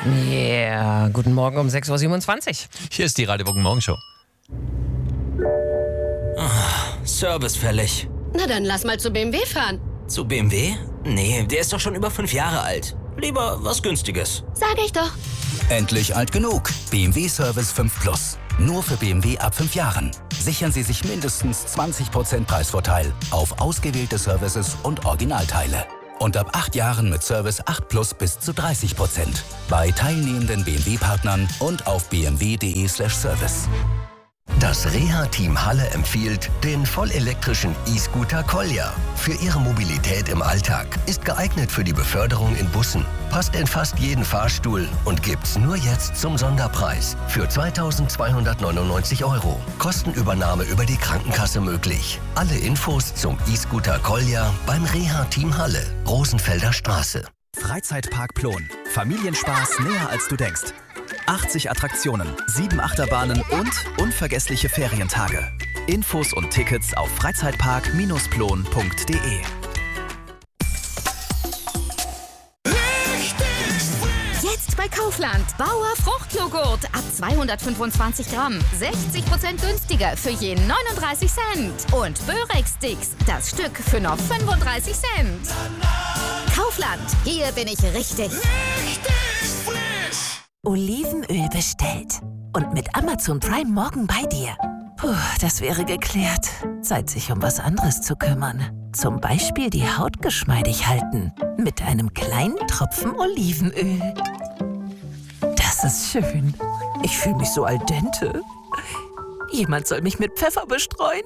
Ja, guten Morgen um 6.27 Uhr. Hier ist die Radio Bogen Morgenshow. Service fällig. Na dann lass mal zu BMW fahren. Zu BMW? Nee, der ist doch schon über 5 Jahre alt. Lieber was Günstiges. Sag ich doch. Endlich alt genug. BMW Service 5 Plus. Nur für BMW ab 5 Jahren. Sichern Sie sich mindestens 20% Preisvorteil auf ausgewählte Services und Originalteile. Und ab 8 Jahren mit Service 8 Plus bis zu 30%. Bei teilnehmenden BMW-Partnern und auf bmw.de/service. Das Reha-Team Halle empfiehlt den vollelektrischen E-Scooter Kolja. Für Ihre Mobilität im Alltag. Ist geeignet für die Beförderung in Bussen. Passt in fast jeden Fahrstuhl und gibt's nur jetzt zum Sonderpreis für 2.299 €. Kostenübernahme über die Krankenkasse möglich. Alle Infos zum E-Scooter Kolja beim Reha-Team Halle. Rosenfelder Straße. Freizeitpark Plon. Familienspaß näher als du denkst. 80 Attraktionen, 7 Achterbahnen und unvergessliche Ferientage. Infos und Tickets auf freizeitpark-plon.de. Jetzt bei Kaufland. Bauer Fruchtjoghurt ab 225 Gramm. 60% günstiger für je 39 Cent. Und Börek-Sticks, das Stück für nur 35 Cent. Kaufland, hier bin ich richtig. Olivenöl bestellt. Und mit Amazon Prime morgen bei dir. Puh, das wäre geklärt. Zeit, sich um was anderes zu kümmern. Zum Beispiel die Haut geschmeidig halten. Mit einem kleinen Tropfen Olivenöl. Das ist schön. Ich fühle mich so al dente. Jemand soll mich mit Pfeffer bestreuen.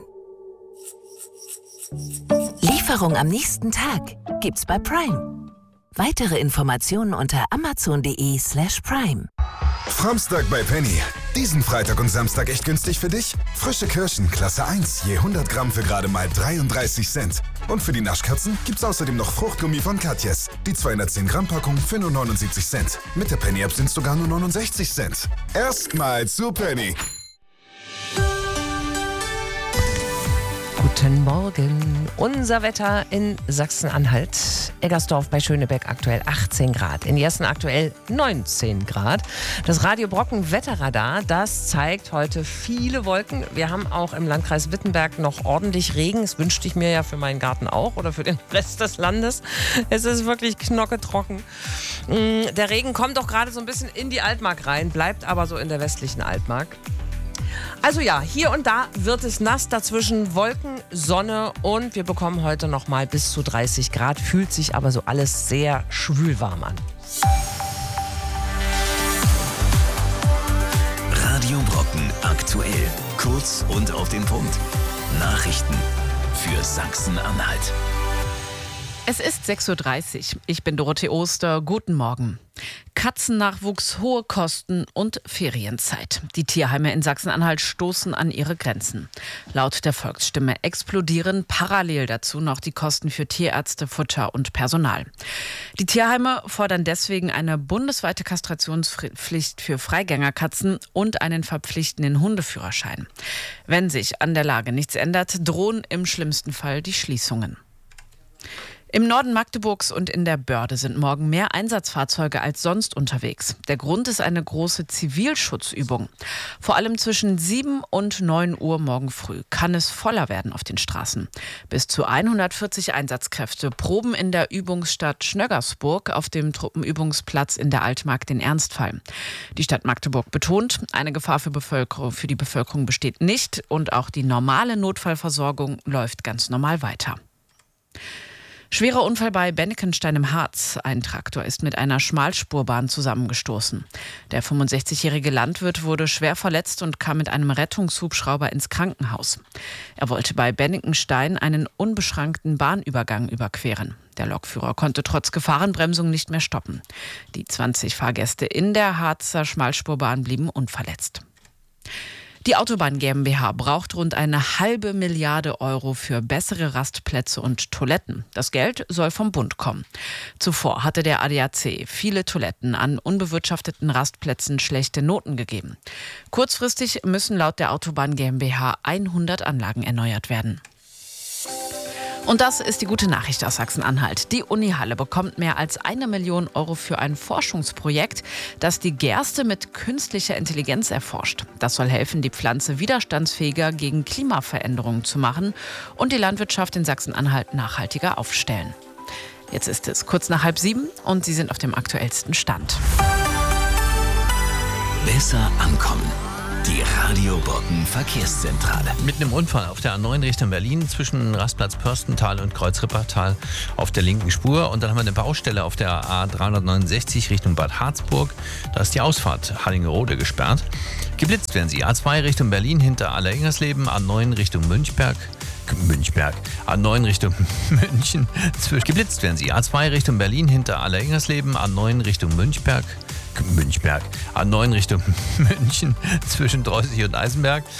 Lieferung am nächsten Tag gibt's bei Prime. Weitere Informationen unter amazon.de/prime. Framstag bei Penny. Diesen Freitag und Samstag echt günstig für dich? Frische Kirschen, Klasse 1, je 100 Gramm für gerade mal 33 Cent. Und für die Naschkatzen gibt's außerdem noch Fruchtgummi von Katjes. Die 210 Gramm Packung für nur 79 Cent. Mit der Penny-App sind's sogar nur 69 Cent. Erstmal zu Penny. Guten Morgen. Unser Wetter in Sachsen-Anhalt. Eggersdorf bei Schönebeck aktuell 18 Grad. In Jessen aktuell 19 Grad. Das Radio Brocken Wetterradar, das zeigt heute viele Wolken. Wir haben auch im Landkreis Wittenberg noch ordentlich Regen. Das wünschte ich mir ja für meinen Garten auch oder für den Rest des Landes. Es ist wirklich knocketrocken. Der Regen kommt auch gerade so ein bisschen in die Altmark rein, bleibt aber so in der westlichen Altmark. Also ja, hier und da wird es nass, dazwischen Wolken, Sonne und wir bekommen heute noch mal bis zu 30 Grad. Fühlt sich aber so alles sehr schwülwarm an. Radio Brocken aktuell. Kurz und auf den Punkt. Nachrichten für Sachsen-Anhalt. Es ist 6.30 Uhr. Ich bin Dorothee Oster. Guten Morgen. Katzennachwuchs, hohe Kosten und Ferienzeit. Die Tierheime in Sachsen-Anhalt stoßen an ihre Grenzen. Laut der Volksstimme explodieren parallel dazu noch die Kosten für Tierärzte, Futter und Personal. Die Tierheime fordern deswegen eine bundesweite Kastrationspflicht für Freigängerkatzen und einen verpflichtenden Hundeführerschein. Wenn sich an der Lage nichts ändert, drohen im schlimmsten Fall die Schließungen. Im Norden Magdeburgs und in der Börde sind morgen mehr Einsatzfahrzeuge als sonst unterwegs. Der Grund ist eine große Zivilschutzübung. Vor allem zwischen 7 und 9 Uhr morgen früh kann es voller werden auf den Straßen. Bis zu 140 Einsatzkräfte proben in der Übungsstadt Schnöggersburg auf dem Truppenübungsplatz in der Altmark den Ernstfall. Die Stadt Magdeburg betont, eine Gefahr für die Bevölkerung besteht nicht und auch die normale Notfallversorgung läuft ganz normal weiter. Schwerer Unfall bei Bennekenstein im Harz. Ein Traktor ist mit einer Schmalspurbahn zusammengestoßen. Der 65-jährige Landwirt wurde schwer verletzt und kam mit einem Rettungshubschrauber ins Krankenhaus. Er wollte bei Bennekenstein einen unbeschränkten Bahnübergang überqueren. Der Lokführer konnte trotz Gefahrenbremsung nicht mehr stoppen. Die 20 Fahrgäste in der Harzer Schmalspurbahn blieben unverletzt. Die Autobahn GmbH braucht rund 1,5 Milliarde € für bessere Rastplätze und Toiletten. Das Geld soll vom Bund kommen. Zuvor hatte der ADAC viele Toiletten an unbewirtschafteten Rastplätzen schlechte Noten gegeben. Kurzfristig müssen laut der Autobahn GmbH 100 Anlagen erneuert werden. Und das ist die gute Nachricht aus Sachsen-Anhalt. Die Uni Halle bekommt mehr als 1 Million Euro für ein Forschungsprojekt, das die Gerste mit künstlicher Intelligenz erforscht. Das soll helfen, die Pflanze widerstandsfähiger gegen Klimaveränderungen zu machen und die Landwirtschaft in Sachsen-Anhalt nachhaltiger aufstellen. Jetzt ist es kurz nach 6:30 und Sie sind auf dem aktuellsten Stand. Besser ankommen. Die Radio Brocken Verkehrszentrale. Mit einem Unfall auf der A9 Richtung Berlin zwischen Rastplatz Pörstental und Kreuzrippertal auf der linken Spur. Und dann haben wir eine Baustelle auf der A369 Richtung Bad Harzburg. Da ist die Ausfahrt Hallingerode gesperrt. Geblitzt werden Sie. A2 Richtung Berlin hinter Alleringhersleben, A9 Richtung Münchberg, A9 Richtung München. Geblitzt werden Sie. A2 Richtung Berlin hinter Alleringhersleben, A9 Richtung Münchberg, A9 Richtung München zwischen Dreußig und Eisenberg.